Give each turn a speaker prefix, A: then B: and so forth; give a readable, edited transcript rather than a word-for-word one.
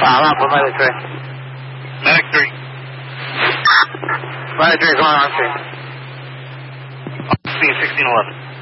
A: I'm with Medic 3.
B: Medic 3.
A: Medic 3 going on scene.
B: Scene 1611.